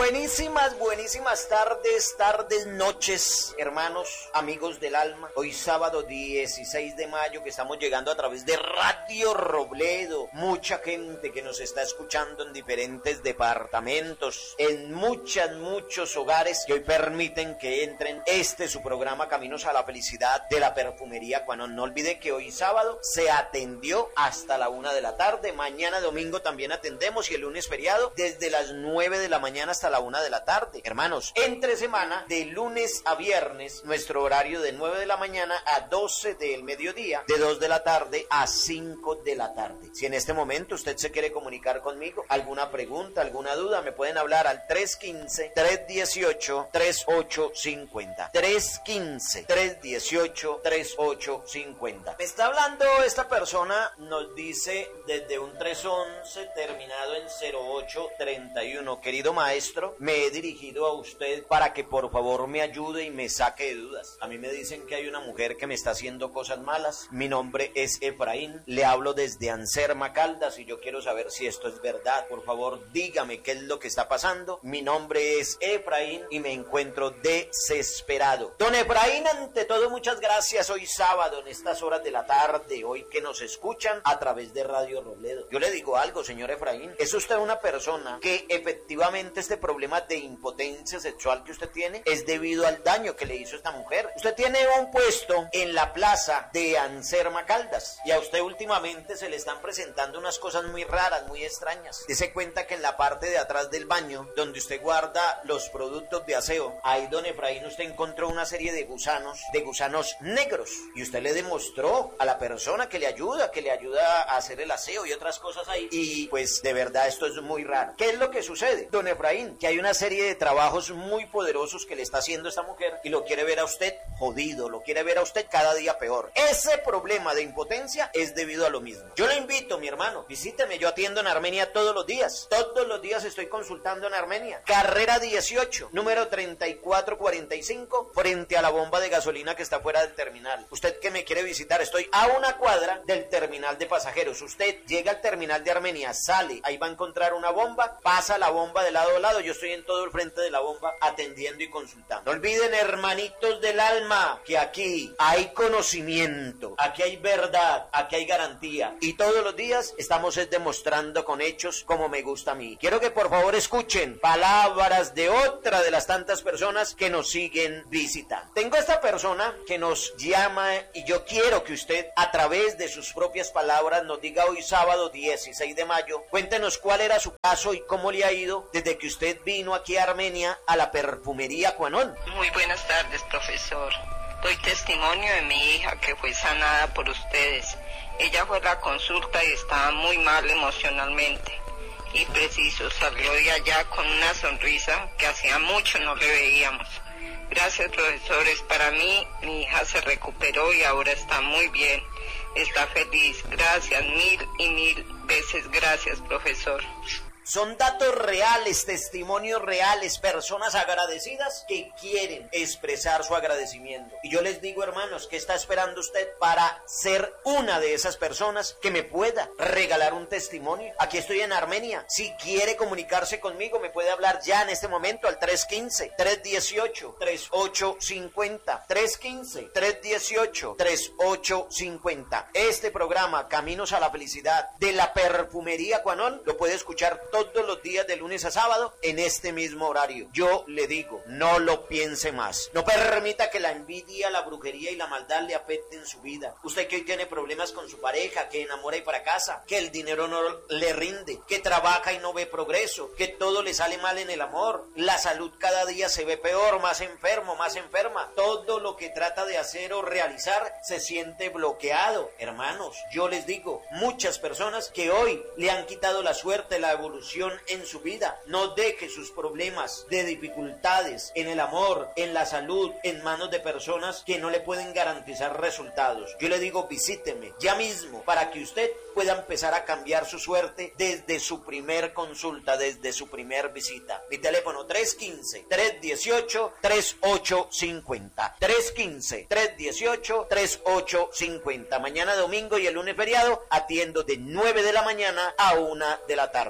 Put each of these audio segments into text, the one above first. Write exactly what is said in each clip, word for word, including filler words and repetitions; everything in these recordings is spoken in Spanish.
Buenísimas, buenísimas tardes, tardes, noches, hermanos, amigos del alma. Hoy sábado dieciséis de mayo que estamos llegando a través de Radio Robledo. Mucha gente que nos está escuchando en diferentes departamentos, en muchas, muchos hogares que hoy permiten que entren este su programa Caminos a la Felicidad de la Perfumería Quanon. No olvide que hoy sábado se atendió hasta la una de la tarde, mañana domingo también atendemos y el lunes feriado desde las nueve de la mañana hasta la una de la tarde. Hermanos, entre semana, de lunes a viernes, nuestro horario de nueve de la mañana a doce del mediodía, de dos de la tarde a cinco de la tarde. Si en este momento usted se quiere comunicar conmigo, alguna pregunta, alguna duda, me pueden hablar al tres uno cinco, tres uno ocho, tres ocho cinco cero. tres uno cinco, tres uno ocho, tres ocho cinco cero. Me está hablando esta persona, nos dice desde un tres once terminado en cero ocho treinta y uno. Querido maestro, me he dirigido a usted para que por favor me ayude y me saque de dudas. A mí me dicen que hay una mujer que me está haciendo cosas malas. Mi nombre es Efraín, le hablo desde Anserma, Caldas, y yo quiero saber si esto es verdad. Por favor, dígame qué es lo que está pasando. Mi nombre es Efraín y me encuentro desesperado. Don Efraín, ante todo, muchas gracias. Hoy sábado, en estas horas de la tarde, hoy que nos escuchan a través de Radio Robledo. Yo le digo algo, señor Efraín, es usted una persona que efectivamente este problema de impotencia sexual que usted tiene es debido al daño que le hizo esta mujer. Usted tiene un puesto en la plaza de Anserma, Caldas, y a usted últimamente se le están presentando unas cosas muy raras, muy extrañas. Dese cuenta que en la parte de atrás del baño, donde usted guarda los productos de aseo, ahí, don Efraín, usted encontró una serie de gusanos, de gusanos negros, y usted le demostró a la persona que le ayuda, que le ayuda a hacer el aseo y otras cosas ahí, y pues de verdad esto es muy raro. ¿Qué es lo que sucede, don Efraín? Que hay una serie de trabajos muy poderosos que le está haciendo esta mujer y lo quiere ver a usted jodido, lo quiere ver a usted cada día peor. Ese problema de impotencia es debido a lo mismo. Yo le invito, mi hermano, visíteme, yo atiendo en Armenia todos los días, todos los días estoy consultando en Armenia. Carrera dieciocho, número treinta y cuatro cuarenta y cinco, frente a la bomba de gasolina que está fuera del terminal. Usted que me quiere visitar, estoy a una cuadra del terminal de pasajeros. Usted llega al terminal de Armenia, sale, ahí va a encontrar una bomba, pasa la bomba de lado a lado, yo estoy en todo el frente de la bomba atendiendo y consultando. No olviden, hermanitos del alma, que aquí hay conocimiento, aquí hay verdad, aquí hay garantía, y todos los días estamos demostrando con hechos como me gusta a mí. Quiero que por favor escuchen palabras de otra de las tantas personas que nos siguen visitando. Tengo esta persona que nos llama y yo quiero que usted a través de sus propias palabras nos diga hoy sábado dieciséis de mayo, cuéntenos cuál era su caso y cómo le ha ido desde que usted vino aquí a Armenia a la Perfumería Quanon. Muy buenas tardes, profesor. Doy testimonio de mi hija que fue sanada por ustedes. Ella fue a la consulta y estaba muy mal emocionalmente. Y preciso, salió de allá con una sonrisa que hacía mucho no le veíamos. Gracias, profesores. Para mí, mi hija se recuperó y ahora está muy bien. Está feliz. Gracias, mil y mil veces gracias, profesor. Son datos reales, testimonios reales, personas agradecidas que quieren expresar su agradecimiento. Y yo les digo, hermanos, ¿qué está esperando usted para ser una de esas personas que me pueda regalar un testimonio? Aquí estoy en Armenia. Si quiere comunicarse conmigo, me puede hablar ya en este momento al tres uno cinco, tres uno ocho, tres ocho cinco cero. tres uno cinco, tres uno ocho, tres ocho cinco cero. Este programa, Caminos a la Felicidad de la Perfumería Quanon, lo puede escuchar todos los días de lunes a sábado en este mismo horario. Yo le digo, no lo piense más. No permita que la envidia, la brujería y la maldad le afecten su vida. Usted que hoy tiene problemas con su pareja, que enamora y fracasa, que el dinero no le rinde, que trabaja y no ve progreso, que todo le sale mal en el amor, la salud cada día se ve peor, más enfermo, más enferma. Todo lo que trata de hacer o realizar se siente bloqueado. Hermanos, yo les digo, muchas personas que hoy le han quitado la suerte, la evolución en su vida. No deje sus problemas de dificultades en el amor, en la salud, en manos de personas que no le pueden garantizar resultados. Yo le digo, visíteme ya mismo para que usted pueda empezar a cambiar su suerte desde su primer consulta, desde su primer visita. Mi teléfono tres uno cinco, tres uno ocho, tres ocho cinco cero. tres uno cinco, tres uno ocho, tres ocho cinco cero. Mañana domingo y el lunes feriado atiendo de nueve de la mañana a una de la tarde.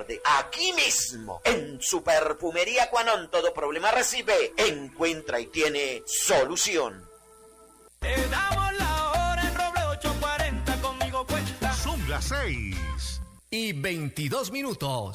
aquí mismo, en su perfumería Quanon. Todo problema recibe, encuentra y tiene solución. Te damos la hora en Roble ocho cuarenta, conmigo cuenta. Son las seis y veintidós minutos.